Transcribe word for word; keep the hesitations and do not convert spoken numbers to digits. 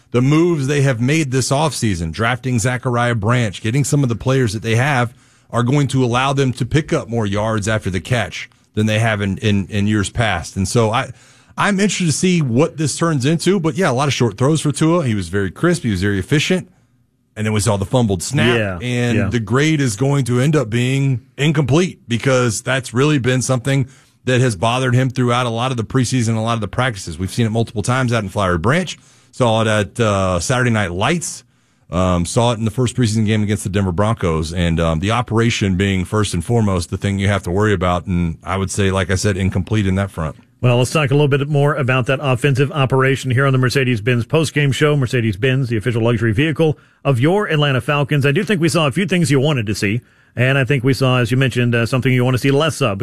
the moves they have made this offseason, drafting Zachariah Branch, getting some of the players that they have, are going to allow them to pick up more yards after the catch than they have in, in, in years past. And so I, I'm interested to see what this turns into. But, yeah, a lot of short throws for Tua. He was very crisp. He was very efficient. And then we saw the fumbled snap. Yeah, and yeah. the grade is going to end up being incomplete because that's really been something that has bothered him throughout a lot of the preseason, a lot of the practices. We've seen it multiple times out in Flowery Branch. Saw it at uh, Saturday Night Lights. Um, saw it in the first preseason game against the Denver Broncos. And um, the operation being first and foremost the thing you have to worry about. And I would say, like I said, incomplete in that front. Well, let's talk a little bit more about that offensive operation here on the Mercedes-Benz postgame show. Mercedes-Benz, the official luxury vehicle of your Atlanta Falcons. I do think we saw a few things you wanted to see. And I think we saw, as you mentioned, uh, something you want to see less of.